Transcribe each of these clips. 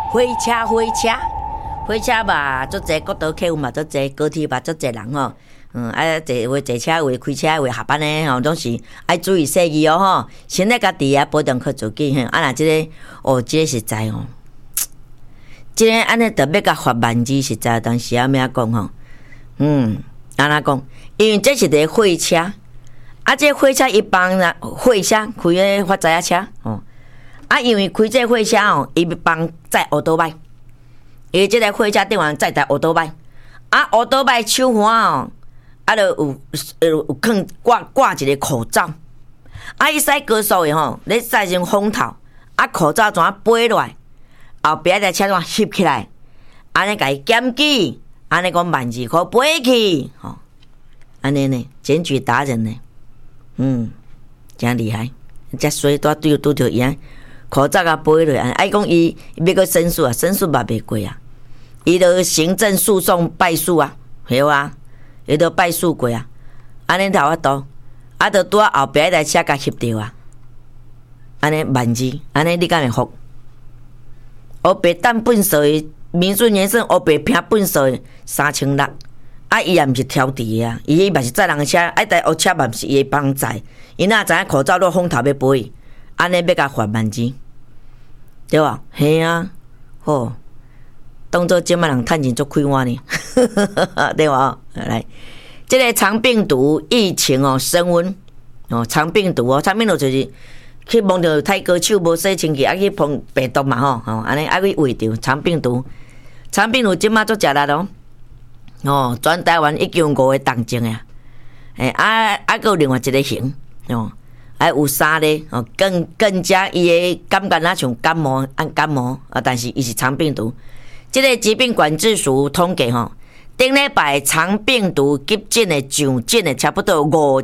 火车嘛，足侪国道客运嘛，足侪高铁嘛，足侪人吼。坐车位、开车位下班的吼，拢是爱注意细意哦吼。先来家己啊保重好自己吼。若即个即个实在哦，即个安尼特别甲罚万字实在，当时啊咩讲吼？安怎讲？因为这是个火车，这火车一般啦，火车开个发财车哦。因为开这火车哦，伊要帮载乌多摆，伊即个火车顶完载台乌多摆，乌多摆手环哦。就有挂一个口罩，伊驶高速的吼，你驶成风头，口罩怎飞落来，后壁台车怎翕起来，安尼甲伊检举，安尼讲万字块飞去，吼，安尼呢，检举达人呢，真厉害，遮衰拄着伊口罩甲飞落来，讲伊要个申诉申诉嘛袂过伊就行政诉讼败诉对啊。伊都败诉过安尼头法度，就拄后壁迄台车甲翕着安尼万字，安尼你敢会服？黑白等本数的民主原生黑白拼本数的3600，伊也毋是挑除的伊嘛是载人的车，台黑车嘛毋是伊的帮载，伊哪知影口罩落风头要飞，安尼要甲罚万字，对吧？嘿好。当作即摆人趁钱足快活呢，对吧？来，这个肠病毒疫情升温肠病毒就是去摸到太高手无洗清气，去碰病毒嘛安尼去喂着肠病毒。肠病毒即摆足食力全台湾已经有5个重症还有另外一个型还有3个更加伊的感觉像感冒但是伊是肠病毒。这个疾病管制署统计顶礼拜肠病毒急诊的上诊的差不多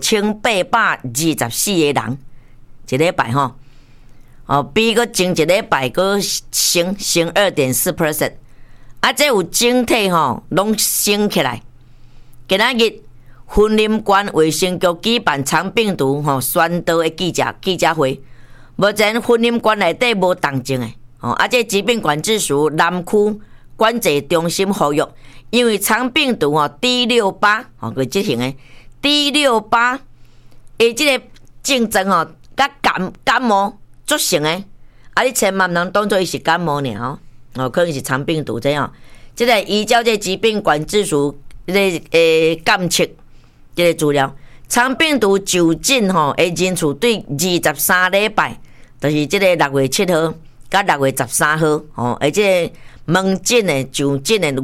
5824个人，一礼拜比个前一礼拜个升 2.4%，这有整体拢升起来。今仔日云林县卫生局举办肠病毒宣导的记者会，目前云林县内底无重症的这疾病管制署南区管制中心呼吁，因为肠病毒D68佢即型的 D68，这个症状甲感冒足像的，你千万毋通当作伊是感冒尔可能是肠病毒这样。这个依照这疾病管制署监测这个资料，肠病毒就诊人数对23礼拜，就是这个6月7号甲6月13号而且门诊的就诊的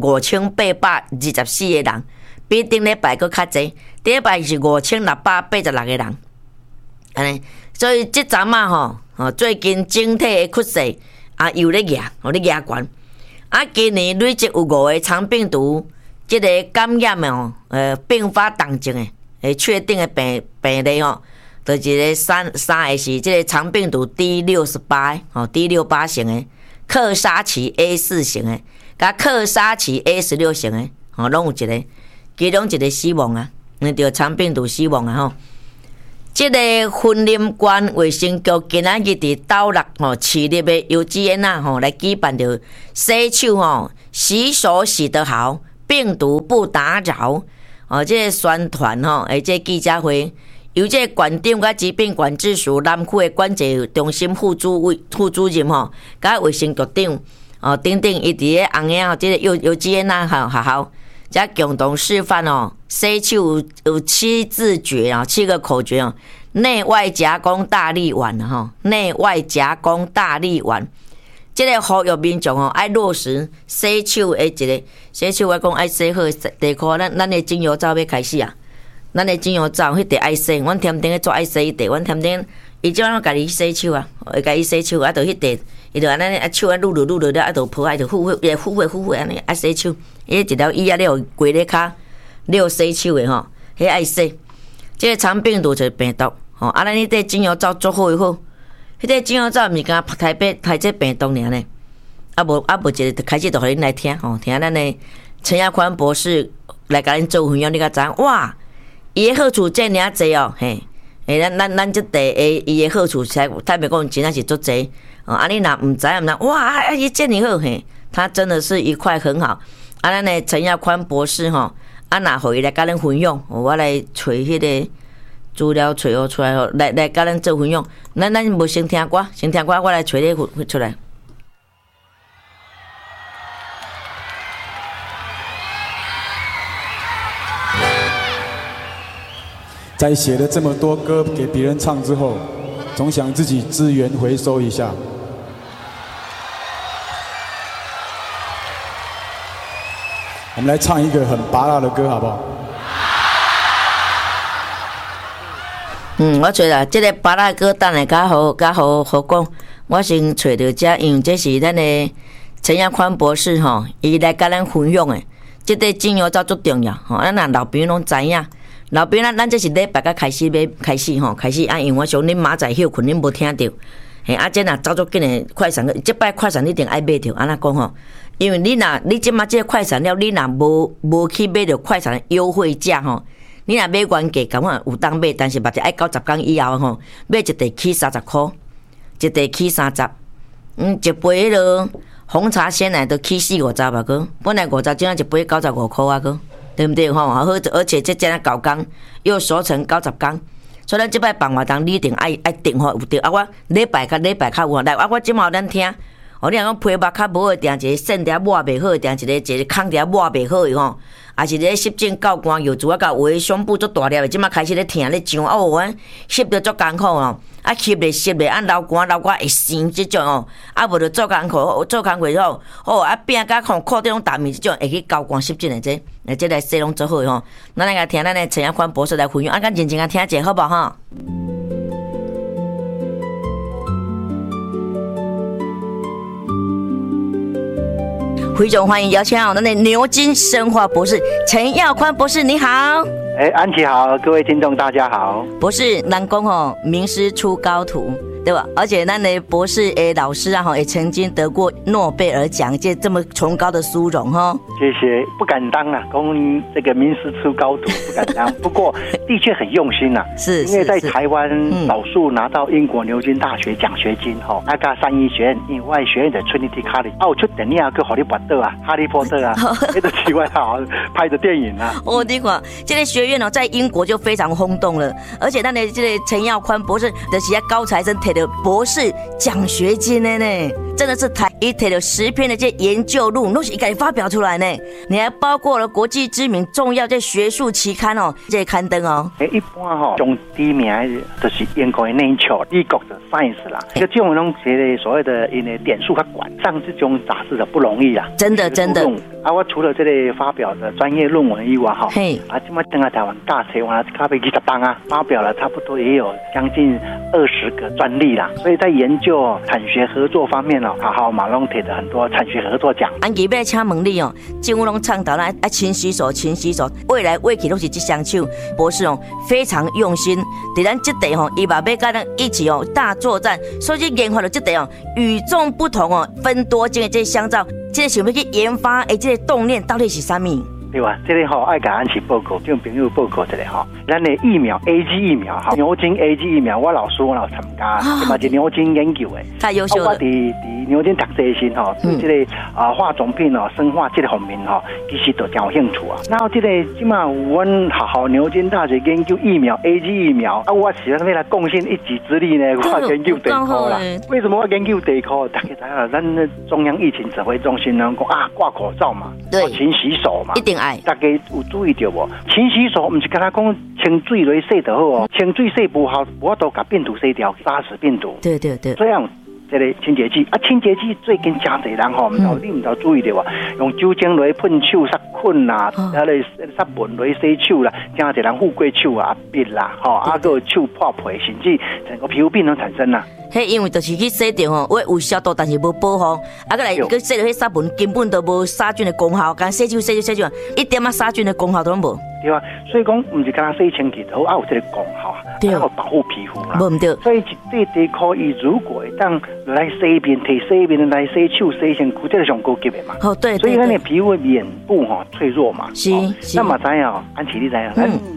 5824个人，比顶礼拜佫较济。顶礼拜是5686个人，安尼，所以即阵最近整体的趋势又咧压悬。今年累积有5个肠病毒即个感染并发重症的确定的病例就是个三个是即个肠病毒 D68 D68 型的。克沙奇 A4 型的，甲克沙奇 A16 型的，拢有一个，其中一个死亡着肠病毒死亡这个云林县卫生局今仔日伫斗六市立的幼稚园来举办着洗手洗手洗得好，病毒不打扰这个宣传这个记者会。由这县长甲疾病管制署南区的管制中心副主任甲卫生局长等等，伊伫咧红影这个幼稚园学校，才共同示范洗手有7字诀7个口诀内外夹攻大力丸内外夹攻大力丸。这个呼吁民众爱落实洗手的一个洗手，我讲爱洗好第一课，咱的精油皂要开始咱的精油皂迄块爱洗，阮添丁咧做爱洗迄块，阮添丁伊怎样家己洗手会家己洗手就迄块，伊就安尼手撸了，就抱就呼呼安尼爱洗手，伊一条椅了有跪咧骹，了有洗手的迄爱洗。这个肠病毒就是病毒咱迄块精油皂做好好，迄块精油皂毋是敢排这病毒尔呢？无一个开始就互恁来听听咱的陈亚宽博士来甲恁做分享，你甲知影哇？伊的好处真尔济咱即地伊的好处，坦白讲真正是足济你若唔知唔知，哇，伊这么好嘿，他真的是一块很好。咱的陈耀宽博士吼，若互伊来甲咱分享，我来找迄个资料找好出来吼，来甲咱做分享。咱无先听歌，我来找你出来。 在写了这么多歌给别人唱之后，总想自己资源回收一下。我们来唱一个很拔辣的歌，好不好？ 我找啦，这个拔辣歌等下较好讲。我先找到这，因为这是咱的陈耀宽博士吼，伊来甲咱分享的。这个精油皂足重要吼，咱若老朋友拢知影。老朋友咱这是礼拜甲开始啊！因为我想恁明仔休困，恁无听到。这若走足紧的快闪，这摆快闪你一定爱买着。安那讲吼，因为你即马这个快闪了，你若无去买着快闪优惠价吼，你若买原价，感觉有当买，但是目睭爱90天以后吼，买一袋起30块，一袋起30，一杯迄落红茶鲜奶都起40-50吧个，本来50，今仔一杯95块啊个。对不对吼？而且这真9天又熟成90天，所以咱这摆办活动你一定爱订货有对啊！我礼拜较有来我即马咱听，你若讲皮肉较无定一个肾条抹袂好定一个空条抹袂好吼，也是咧湿疹够寒又主甲有诶胸部足大粒诶，即马开始咧疼咧上阮吸着足艰苦吼，吸咧流汗会生即种吼，无就做工课吼，变甲裤底拢澹面即种会去交寒湿疹诶这。这来说拢做好吼，咱来听咱的陈耀宽博士来分享，咱认真听者好不好？非常欢迎邀请咱的牛津生化博士陈耀宽博士，你好。 安琪好，各位听众大家好。 博士，咱讲吼，名师出高徒。对吧？而且咱的博士老师啊，也曾经得过诺贝尔奖，这么崇高的殊荣哈。 谢谢，不敢当啊，供这个名师出高徒不敢当，不过的确很用心啊。 是， 因为在台湾少数拿到英国牛津大学奖学金哈，那个3一学院以外学院的 Trinity College， 我出电影叫哈利波特啊，哈利波特啊，那个题外好拍的电影啊。 你看这个学院哦，在英国就非常轰动了，而且咱的这个陈耀宽博士的其他高材生的博士奖学金的呢，真的是一摕了10篇的这研究论文，都是一个发表出来呢。你还包括了国际知名重要这学术期刊哦，这些刊登哦。 一般哈，中第名就是英国的 Nature， 美国的 Science 啦。这种东西所谓的因为点数较管上这种杂志的不容易啦。 真的。 我除了这类发表的专业论文以外哈，今麦登来台湾大车完咖啡20档啊，发表了差不多也有将近20个专利啦。所以在研究产学合作方面哦，好马龙铁的很多产学合作奖。 安吉要请问你哦，政府拢倡导啦，勤洗手，未来未去都是这双手。博士哦，非常用心，在咱这地吼，伊嘛要跟咱一起哦大作战，所以研发了这地哦与众不同哦，分多金的这香皂，这想要去研发的这个动念到底是啥物？ 对吧？这里爱给安琪报告，就朋友报告这里咱的疫苗 AG 疫苗牛津 AG 疫苗，我老师我参加，嘛是牛津研究的， 太优秀了。 我伫牛津读这些对这个化妆品生化这个方面其实都真有兴趣啊。然后这个今嘛我好牛津大学研究疫苗 AG 疫苗我是要来贡献一己之力呢，我研究地科啦。为什么我研究地科？大家知道，咱中央疫情指挥中心呢讲挂口罩嘛， 对， 勤洗手嘛， 一定。 大家有注意到无？勤洗手，不是跟他讲清水来洗就好哦，清水洗不好，我都把病毒洗掉，杀死病毒。 对。 这样。这个清洁剂清洁剂最近真侪人你唔知注意到用酒精来喷手、杀菌啦，杀蚊来洗手啦，真侪人富贵手啊、鼻啦，个手破皮，甚至整个皮肤病都产生啦。 因为就是去洗掉有消毒，但是无保护，过来去洗掉杀蚊，根本都无杀菌的功效，干洗手，一点杀菌的功效都无。 对啊，所以讲不是跟他洗清洁好，有这个功效啊，能够保护皮肤啦。 无唔对。 所以一对地可以，如果当来洗面、提洗面来洗手、洗身躯，这是上高级的嘛。 对。 所以咱的皮肤的面部脆弱嘛。 是。 那么知啊，安琪你知啊，咱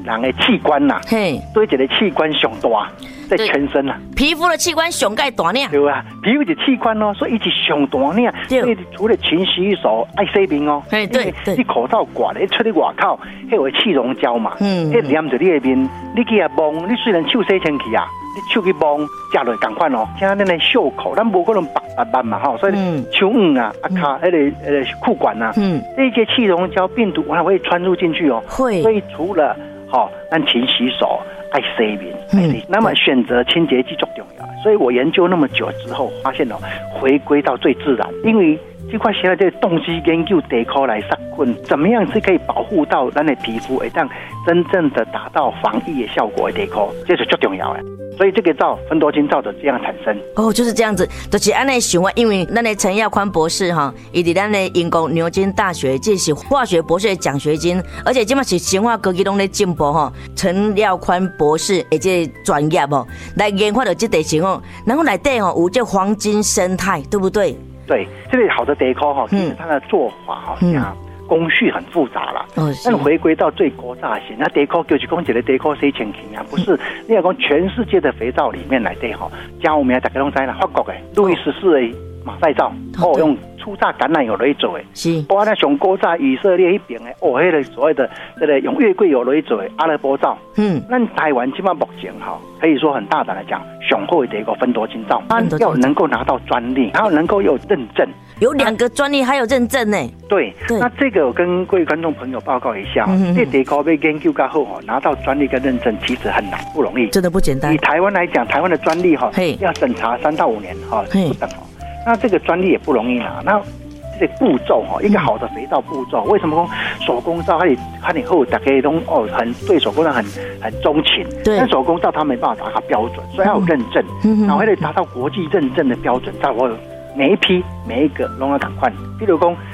人的器官呐，对一个器官上大，在全身啊。 皮肤的器官上盖大呢？ 对啊，皮肤是器官哦，所以一直上大呢。所以除了勤洗手、爱洗面哦， 对， 你口罩挂咧，出去外口，迄有气溶胶嘛，迄黏着你的面，你去啊摸，你虽然手洗清气啊。你手去摸，食落赶快哦，像咱的袖口，咱无可能白嘛吼，所以手啊、卡那个裤管啊，这些气溶胶病毒它会穿入进去哦， 会。 所以除了咱勤洗手、爱洗面，那么选择清洁剂最重要。所以我研究那么久之后，发现回归到最自然，因为这块现在这动机研究地壳来杀菌，怎么样是可以保护到咱的皮肤，让真正的达到防疫的效果的地壳，这是最重要的。所以这个皂芬多精皂的这样产生就是这样子，就是按那想啊，因为咱的陈耀宽博士哈，伊伫咱的英国牛津大学这是化学博士的奖学金，而且今嘛是生化科技拢在进步哈。陈耀宽博士的这专业来研发的这地形然后内底有这黄金生态，对不对？ 对，这个好的地壳其实它的做法工序很复杂啦，但回归到最古早型，那地壳就是讲一个地壳洗清气啊，不是你要讲全世界的肥皂里面来对加我们大家拢知啦，法国的路易14的马赛皂，用初榨橄榄油来做的， 是， 包括那上古早以色列那边的那个所谓的这个用月桂油来做的阿拉伯皂，那台湾起码目前可以说很大胆来讲，上好的地壳芬多精皂，它要能够拿到专利，然后能够有认证。 有2个专利还有认证呢。 对，那这个我跟各位观众朋友报告一下，这地壳被研究过后拿到专利跟认证其实很难，不容易， 真的不简单。 以台湾来讲，台湾的专利要审查3到5年不等那这个专利也不容易拿。那这个步骤一个好的肥皂步骤，为什么说手工皂它以后大家都很对手工皂很钟情，但手工皂它没办法达到标准，所以要有认证，然后还得达到国际认证的标准，才会每一批每一个都要赶快。比如说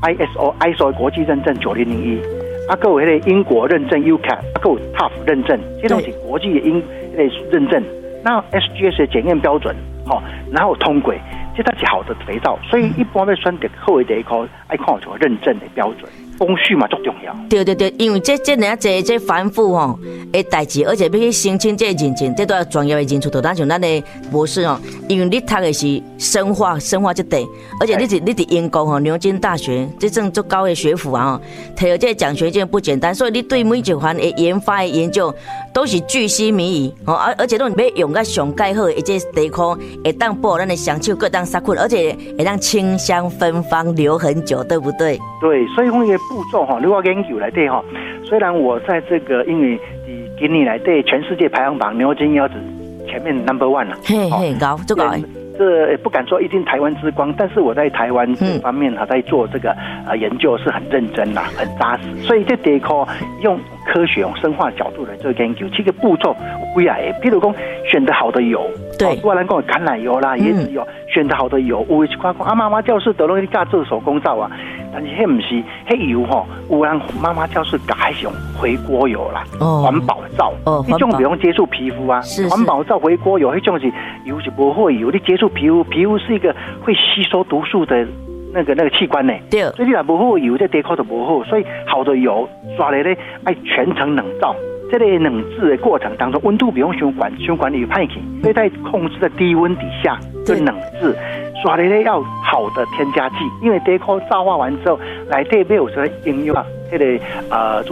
ISO 国际认证9001，还有那个英国认证 UCAT， 还有 TUF 认证，这都是国际的认证。那 SGS 的检验标准，然后通过，这才是好的肥皂。所以一般要选择好的地壳，爱看有认证的标准。工序嘛最重要。 对，因为这人家这繁复的代志，而且要去申请这认证，这都要专业的人士。就像咱的博士因为你读的是生化这类，而且你伫英国牛津大学这种足高的学府摕到这奖学金不简单，所以你对每一项的研发的研究都是巨细靡遗而且都要用到上盖好的这地壳，会当保咱的双手各当杀菌，而且会当清香芬芳留很久，对不对？ 对，所以讲一个步骤如果研究来对虽然我在这个因为今年来对全世界排行榜牛津腰子前面 No.1 了， 高最高。 这不敢说一定台湾之光，但是我在台湾这方面在做这个研究是很认真啦，很扎实。所以这地壳用科学用生化角度来做研究，这个步骤有几啊个，譬如说选择好的油， 对， 不然讲橄榄油啦、椰子油，选择好的油，有一块讲妈妈教室得了一架做手工皂啊，但是迄不是迄油有人妈妈教室改用回锅油啦，环保皂，那种不用接触皮肤啊，环保皂回锅油，那种是油是不会油，你接触皮肤是一个会吸收毒素的那个器官呢，对，所以你若不好油，这地壳就不好，所以好的油刷来咧爱全程冷罩。这类冷制的过程当中，温度不用相关有派气，所以在控制的低温底下就冷制。刷来咧要好的添加剂，因为地壳皂化完之后，内底没有什么营养，